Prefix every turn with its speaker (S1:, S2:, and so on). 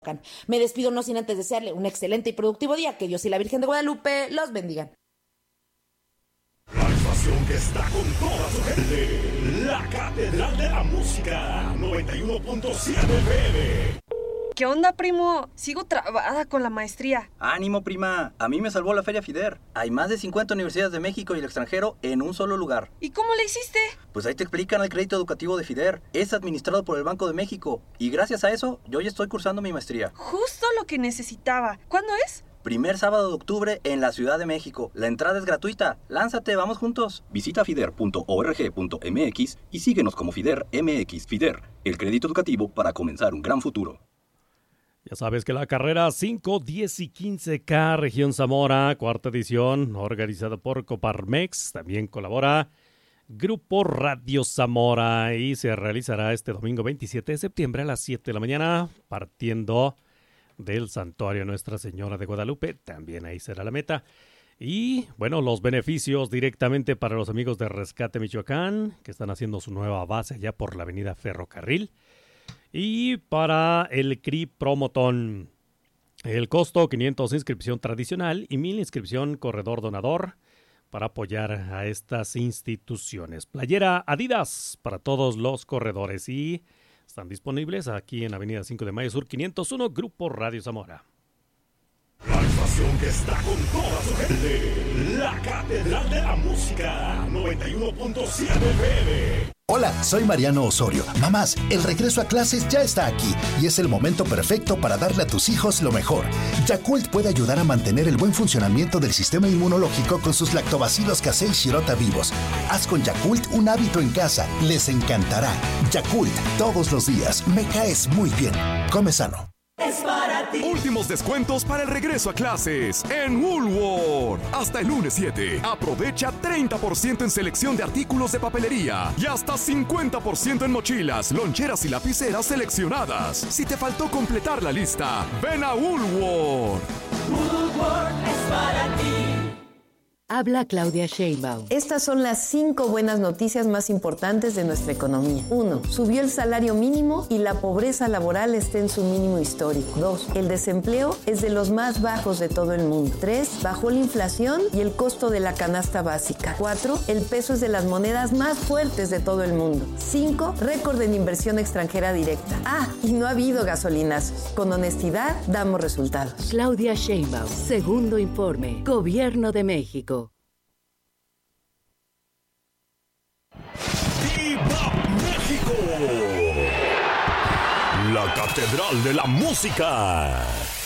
S1: Me despido no sin antes desearle un excelente y productivo día. Que Dios y la Virgen de Guadalupe los bendigan.
S2: La estación que está con toda su gente. La Catedral de la Música. 91.7 FM.
S3: ¿Qué onda, primo? Sigo trabada con la maestría.
S4: ¡Ánimo, prima! A mí me salvó la Feria FIDER. Hay más de 50 universidades de México y el extranjero en un solo lugar.
S3: ¿Y cómo le hiciste?
S4: Pues ahí te explican el crédito educativo de FIDER. Es administrado por el Banco de México. Y gracias a eso, yo ya estoy cursando mi maestría.
S3: Justo lo que necesitaba. ¿Cuándo es?
S4: Primer sábado de octubre en la Ciudad de México. La entrada es gratuita. Lánzate, vamos juntos. Visita fider.org.mx y síguenos como FIDER MX. FIDER, el crédito educativo para comenzar un gran futuro.
S5: Ya sabes que la carrera 5, 10 y 15K Región Zamora, cuarta edición, organizada por Coparmex, también colabora Grupo Radio Zamora y se realizará este domingo 27 de septiembre a las 7 de la mañana, partiendo del Santuario Nuestra Señora de Guadalupe, también ahí será la meta. Y bueno, los beneficios directamente para los amigos de Rescate Michoacán, que están haciendo su nueva base allá por la avenida Ferrocarril. Y para el CRI Promotón, el costo 500 inscripción tradicional y 1000 inscripción corredor donador para apoyar a estas instituciones. Playera Adidas para todos los corredores y están disponibles aquí en Avenida 5 de Mayo Sur 501, Grupo Radio Zamora.
S2: La estación que está con toda su gente. La Catedral de la Música. 91.7 FM.
S6: Hola, soy Mariano Osorio. Mamás, el regreso a clases ya está aquí y es el momento perfecto para darle a tus hijos lo mejor. Yakult puede ayudar a mantener el buen funcionamiento del sistema inmunológico con sus lactobacilos casei shirota vivos. Haz con Yakult un hábito en casa. Les encantará. Yakult, todos los días. Me caes muy bien. Come sano.
S7: Es para ti.
S8: Últimos descuentos para el regreso a clases en Woolworth. Hasta el lunes 7. Aprovecha 30% en selección de artículos de papelería y hasta 50% en mochilas, loncheras y lapiceras seleccionadas. Si te faltó completar la lista, ven a Woolworth.
S7: Woolworth es para ti.
S9: Habla Claudia Sheinbaum.
S10: Estas son las 5 buenas noticias más importantes de nuestra economía. 1. Subió el salario mínimo y la pobreza laboral está en su mínimo histórico. 2. El desempleo es de los más bajos de todo el mundo. 3. Bajó la inflación y el costo de la canasta básica. 4. El peso es de las monedas más fuertes de todo el mundo. 5. Récord en inversión extranjera directa. Y no ha habido gasolinazos. Con honestidad damos resultados.
S9: Claudia Sheinbaum. Segundo informe. Gobierno de México.
S2: ¡Viva México! La Catedral de la Música.